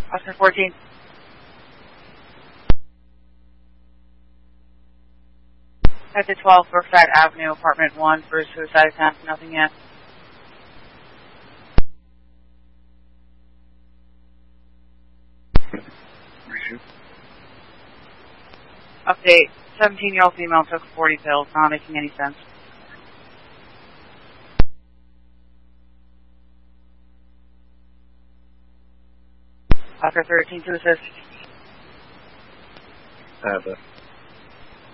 Oscar 14. Exit 12, Brookside Avenue, apartment 1 for suicide attempt. Nothing yet. Update. 17-year-old female took 40 pills. Not making any sense. Oscar 13 to assist. I have that.